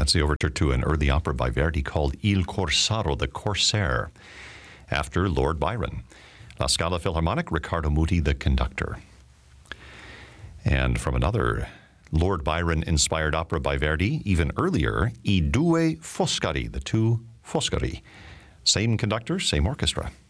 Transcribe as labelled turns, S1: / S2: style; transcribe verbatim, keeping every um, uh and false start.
S1: That's the overture to an early opera by Verdi called Il Corsaro, the Corsair, after Lord Byron. La Scala Philharmonic, Riccardo Muti, the conductor. And from another Lord Byron-inspired opera by Verdi, even earlier, I due Foscari, the two Foscari. Same conductor, same orchestra.